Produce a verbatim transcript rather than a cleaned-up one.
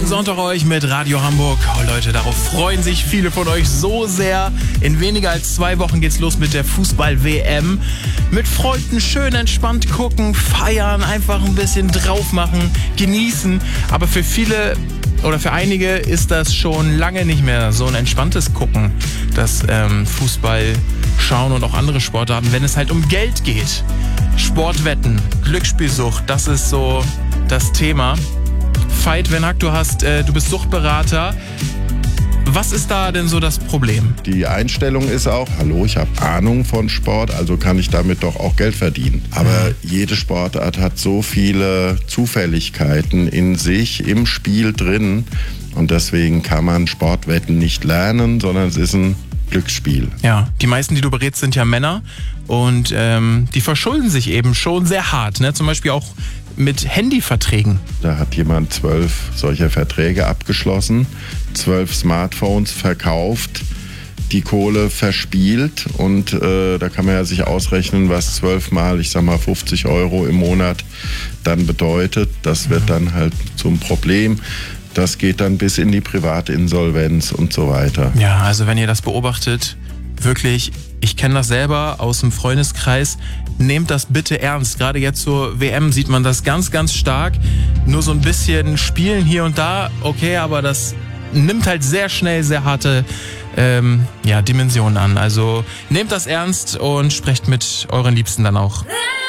Schönen Sonntag euch mit Radio Hamburg. Oh Leute, darauf freuen sich viele von euch so sehr. In weniger als zwei Wochen geht's los mit der Fußball-W M. Mit Freunden schön entspannt gucken, feiern, einfach ein bisschen drauf machen, genießen. Aber für viele oder für einige ist das schon lange nicht mehr so ein entspanntes Gucken, das ähm, Fußball schauen und auch andere Sportarten, wenn es halt um Geld geht. Sportwetten, Glücksspielsucht, das ist so das Thema. Veit Venak, du hast, äh, du bist Suchtberater. Was ist da denn so das Problem? Die Einstellung ist auch, hallo, ich habe Ahnung von Sport, also kann ich damit doch auch Geld verdienen. Aber mhm. jede Sportart hat so viele Zufälligkeiten in sich, im Spiel drin. Und deswegen kann man Sportwetten nicht lernen, sondern es ist ein Glücksspiel. Ja, die meisten, die du berätst, sind ja Männer. Und ähm, die verschulden sich eben schon sehr hart, ne? Zum Beispiel auch mit Handyverträgen. Da hat jemand zwölf solcher Verträge abgeschlossen, zwölf Smartphones verkauft, die Kohle verspielt und äh, da kann man ja sich ausrechnen, was zwölfmal, ich sag mal fünfzig Euro im Monat dann bedeutet. Das wird dann halt zum Problem. Das geht dann bis in die Privatinsolvenz und so weiter. Ja, also wenn ihr das beobachtet, wirklich, ich kenne das selber aus dem Freundeskreis, nehmt das bitte ernst. Gerade jetzt zur W M sieht man das ganz, ganz stark. Nur so ein bisschen Spielen hier und da, okay, aber das nimmt halt sehr schnell sehr harte ähm, ja, Dimensionen an. Also nehmt das ernst und sprecht mit euren Liebsten dann auch.